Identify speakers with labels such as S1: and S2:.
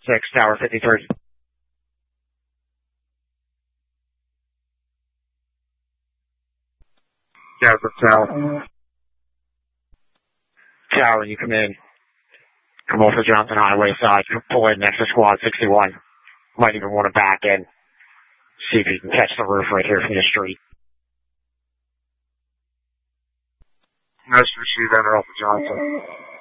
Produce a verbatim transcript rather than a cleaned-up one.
S1: six, Tower fifty-three. Yeah, for Tower. Tower, you come in. Come off the Johnson Highway side. Pull in next to Squad sixty-one. Might even want to back in. See if you can catch the roof right here from the street. Nice to see that off the Johnson.